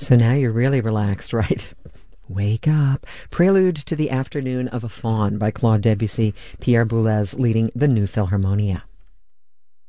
So now you're really relaxed, right? Wake up. Prelude to the Afternoon of a Faun by Claude Debussy, Pierre Boulez leading the New Philharmonia.